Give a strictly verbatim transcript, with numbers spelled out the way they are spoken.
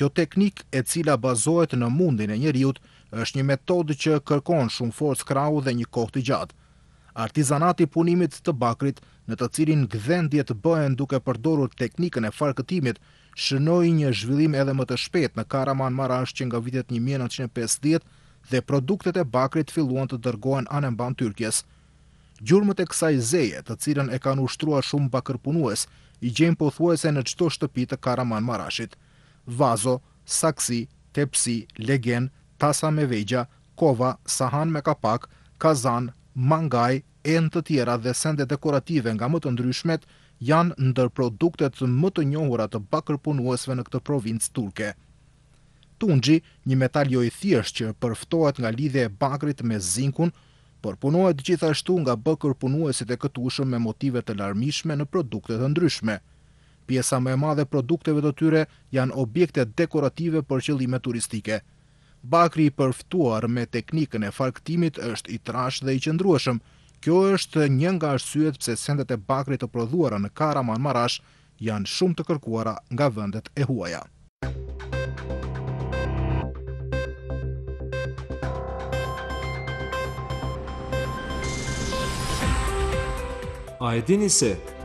Kjo teknik, e cila bazohet në mundin e njeriut, është një metodë që kërkon shumë forcë krahu dhe një kohë të gjatë. Artizanati i punimit të bakrit, në të cilin gdhendjet bëhen duke përdorur teknikën e farkëtimit, shënoi një zhvillim edhe më të shpejtë në Kahramanmarash që nga vitet një mijë e nëntëqind e pesëdhjetë dhe produktet e bakrit filluan të dërgohen anë mban Tyrkjes. Gjurmët e kësaj zeje, të cilën e kanë ushtruar shumë bakërpunues, i gjejmë pothuajse në çdo shtëpi të Kahramanmarashit. Vazo, saksi, tepsi, legen, tasa me vegja, kova, sahan me kapak, kazan, mangaj, e në të tjera dhe sende dekorative nga më të ndryshmet janë ndër produktet më të njohura të bakërpunuesve në këtë provincë turke. Tunxhi, një metal jo i thjeshtë që përftohet nga lidhja e bakrit me zinkun, përpunohet gjithashtu nga bakërpunuesit e këtushëm me motive të larmishme në produkte të ndryshme. Pjesa më e madhe e produkteve të tyre janë objekte dekorative për qëllime turistike. Bakri i përftuar me teknikën e farkëtimit është i trashë dhe i qëndrueshëm. Kjo është një nga arsyet pse sendet e bakrit të prodhuara në Kahramanmarash janë shumë të kërkuara nga vendet e huaja. A e dini se